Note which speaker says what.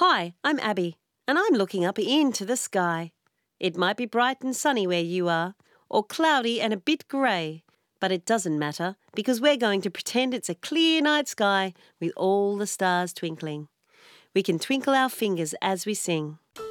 Speaker 1: Hi, I'm Abby, and I'm looking up into the sky. It might be bright and sunny where you are, or cloudy and a bit grey, but it doesn't matter because we're going to pretend it's a clear night sky with all the stars twinkling. We can twinkle our fingers as we sing.